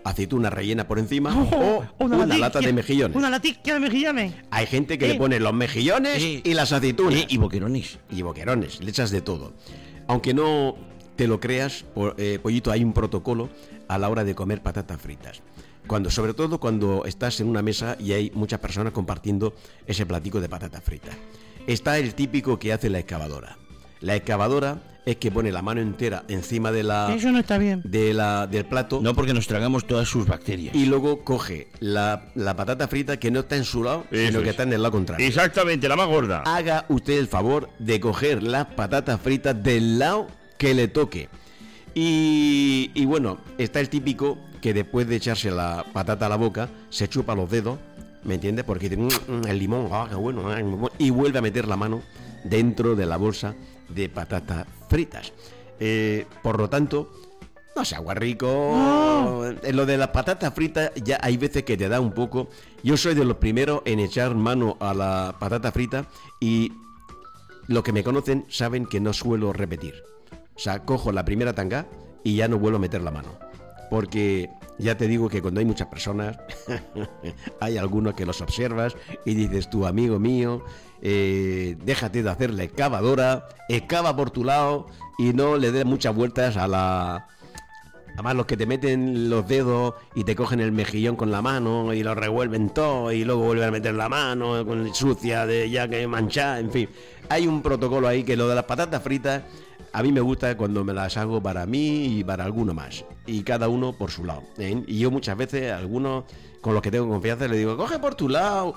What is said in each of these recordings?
aceituna rellena por encima o una lata de mejillones. Una latica de mejillones. Hay gente que le pone los mejillones y las aceitunas. Y boquerones. Y boquerones, le echas de todo. Aunque no te lo creas, Pollito, hay un protocolo a la hora de comer patatas fritas. Sobre todo cuando estás en una mesa y hay muchas personas compartiendo ese platico de patatas fritas. Está el típico que hace la excavadora. La excavadora es que pone la mano entera encima de la... Eso no está bien. Del plato. No, porque nos tragamos todas sus bacterias. Y luego coge la patata frita que no está en su lado, sino que está en el lado contrario. Exactamente, la más gorda. Haga usted el favor de coger las patatas fritas del lado que le toque. Y bueno, está el típico que después de echarse la patata a la boca, se chupa los dedos, ¿me entiendes? Porque dice, el limón, qué bueno, y vuelve a meter la mano dentro de la bolsa de patatas fritas. Por lo tanto, no sea guarrico. No. Lo de las patatas fritas ya hay veces que te da un poco. Yo soy de los primeros en echar mano a la patata frita y los que me conocen saben que no suelo repetir. O sea, cojo la primera tanga y ya no vuelvo a meter la mano. Porque ya te digo que cuando hay muchas personas, hay algunos que los observas y dices tú, amigo mío, déjate de hacer la excavadora, excava por tu lado y no le des muchas vueltas a la... Además, los que te meten los dedos y te cogen el mejillón con la mano y lo revuelven todo y luego vuelven a meter la mano con sucia de ya que manchada, en fin. Hay un protocolo ahí que lo de las patatas fritas a mí me gusta cuando me las hago para mí y para alguno más. Y cada uno por su lado, ¿eh? Y yo muchas veces a algunos con los que tengo confianza le digo, coge por tu lado,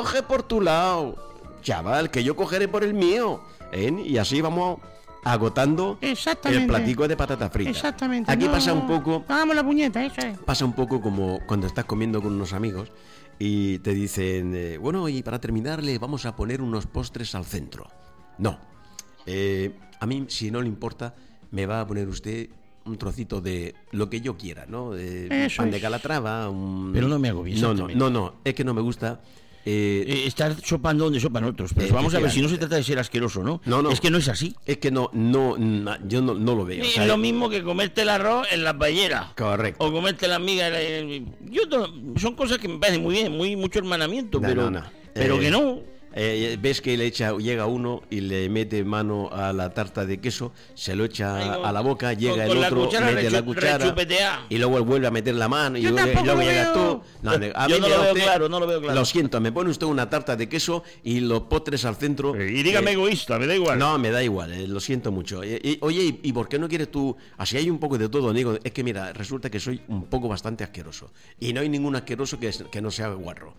chaval, que yo cogeré por el mío, ¿eh? Y así vamos agotando el platico de patatas fritas. Exactamente. Aquí pasa un poco... Hagamos la puñeta, eso es. Pasa un poco como cuando estás comiendo con unos amigos y te dicen, bueno, y para terminar le vamos a poner unos postres al centro. No. A mí, si no le importa, me va a poner usted un trocito de lo que yo quiera, ¿no? Pan de calatrava, Pero no me hago bien. No, es que no me gusta... estar sopando donde sopan otros. Pero vamos a ver, si no se trata de ser asqueroso, ¿no? No. Es que no es así. Es que yo no lo veo. Es lo mismo que comerte el arroz en las bayeras. Correcto. O comerte la miga. Son cosas que me parecen muy bien, mucho hermanamiento, pero que no. Ves que llega uno y le mete mano a la tarta de queso, se lo echa a la boca, llega el otro, mete la cuchara y luego él vuelve a meter la mano y luego llegas tú. Yo no lo veo claro. Lo siento, me pone usted una tarta de queso y los postres al centro. Y dígame egoísta, me da igual. No, me da igual, lo siento mucho. Oye, ¿y por qué no quieres tú? Así hay un poco de todo, digo, es que mira, resulta que soy un poco bastante asqueroso y no hay ningún asqueroso que no sea guarro.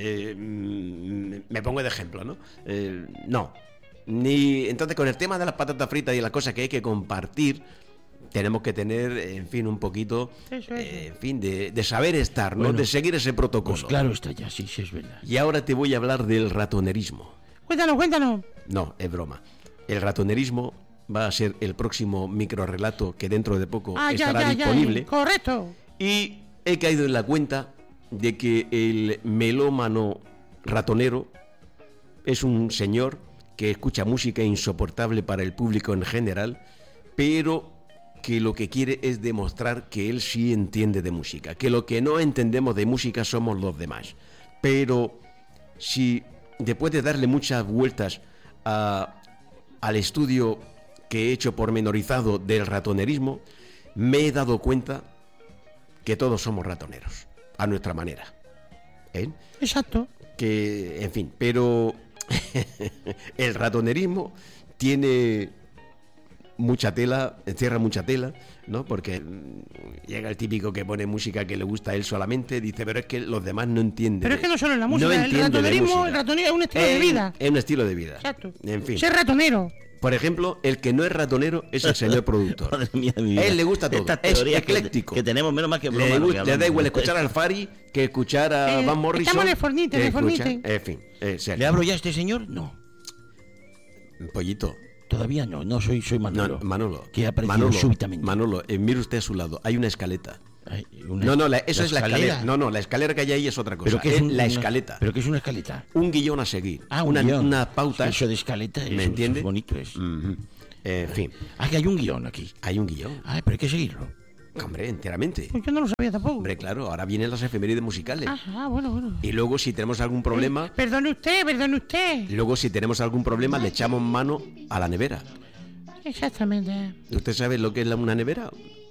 Me pongo de ejemplo, ¿no? No. Entonces, con el tema de las patatas fritas y las cosas que hay que compartir, tenemos que tener, en fin, un poquito, en fin, de saber estar, ¿no? Bueno, de seguir ese protocolo. Pues claro está ya, sí, es verdad. Y ahora te voy a hablar del ratonerismo. Cuéntanos. No, es broma. El ratonerismo va a ser el próximo microrrelato que dentro de poco estará disponible. Correcto. Y he caído en la cuenta de que el melómano ratonero es un señor que escucha música insoportable para el público en general, pero que lo que quiere es demostrar que él sí entiende de música, que lo que no entendemos de música somos los demás. Pero si después de darle muchas vueltas al estudio que he hecho pormenorizado del ratonerismo, me he dado cuenta que todos somos ratoneros, a nuestra manera. Exacto. Que, en fin, pero el ratonerismo tiene mucha tela, encierra mucha tela, ¿no? Porque llega el típico que pone música que le gusta a él solamente, dice, pero es que los demás no entienden. Pero es que no solo en la música, el ratonerismo es un estilo de vida. Es un estilo de vida. Exacto. En fin. Ser ratonero. Por ejemplo, el que no es ratonero es el señor productor. Madre mía, a él le gusta todo. Es ecléctico. Que tenemos menos más que broma. Le da igual escuchar al Fari que escuchar a Van Morrison. Estamos en el fornite. En fin. ¿Le abro ya a este señor? No. Pollito. Todavía no, soy Manolo. No, Manolo. Que ha aparecido súbitamente. Manolo, mire usted a su lado. Hay una escaleta. Eso es la escalera. No, la escalera que hay ahí es otra cosa. ¿Pero la escaleta. ¿Pero qué es una escaleta? Un guión a seguir. Una pauta. Eso de escaleta, ¿me entiende? Eso es bonito. En fin. Que hay un guión aquí. Hay un guión. Pero hay que seguirlo. Hombre, enteramente. Pues yo no lo sabía tampoco. Hombre, claro, ahora vienen las efemérides musicales. Ajá, bueno. Y luego, si tenemos algún problema... Perdone usted. Luego, si tenemos algún problema, le echamos mano a la nevera. Exactamente. ¿Usted sabe lo que es una nevera?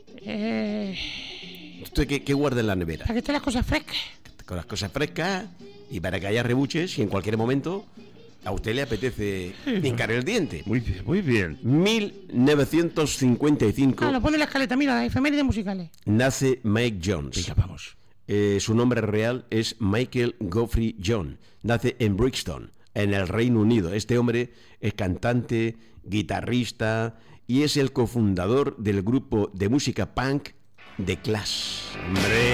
¿Usted qué guarda en la nevera? Para que estén las cosas frescas. Con las cosas frescas y para que haya rebuches y en cualquier momento a usted le apetece hincar el diente. Muy bien. 1955. Lo pone en la escaleta, mira, las efemérides musicales. Nace Mike Jones. Venga, vamos. Su nombre real es Michael Geoffrey John. Nace en Brixton, en el Reino Unido. Este hombre es cantante, guitarrista y es el cofundador del grupo de música punk The Clash. ¡Hombre!